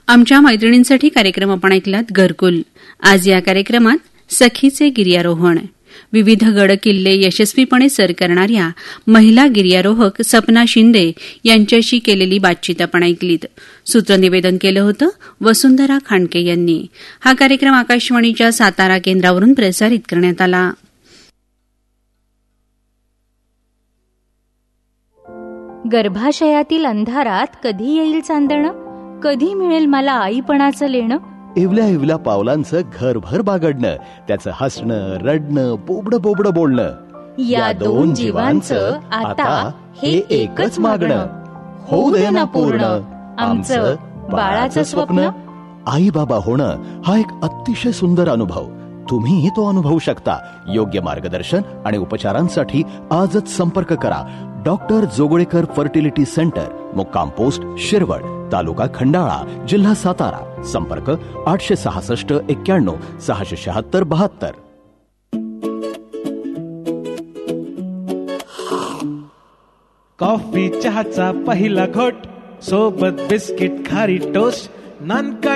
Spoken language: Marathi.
आमच्या मैत्रिणींसाठी कार्यक्रम आपण ऐकलात घरकुल. आज या कार्यक्रमात सखीचे गिर्यारोहण, विविध गड किल्ले यशस्वीपणे सर करणाऱ्या महिला गिर्यारोहक सपना शिंदे यांच्याशी केलेली बातचीत आपण ऐकलीत. सूत्रनिवेदन केलं होतं वसुंधरा खांडके यांनी. हा कार्यक्रम आकाशवाणीच्या सातारा केंद्रावरून प्रसारित करण्यात आला. गर्भाशयातील अंधारात कधी येईल चांदणं, कधी मिळेल मला आईपणाचं लेणं. इवल्या इवल्या पावलांचं घरभर बागडणं, त्याचं हसणं रडणं बोबडं बोबडं बोलणं, या दोन जीवांचं आता हे एकच मागणं. होऊ दे ना पूर्ण आमचं बाळाचं स्वप्न. आई बाबा होणं हा एक अतिशय सुंदर अनुभव. तुम्ही तो अनुभवू शकता. योग्य मार्गदर्शन आणि उपचारांसाठी आजच संपर्क करा. डॉक्टर जोगळेकर फर्टिलिटी सेंटर, मुक्काम पोस्ट शिरवळ, तालुका खंडाळा, जिल्हा सातारा. संपर्क 866 91 676 72. कॉफी चहाचा पहिला घोट, सोबत बिस्किट खारी टोस्ट, नानका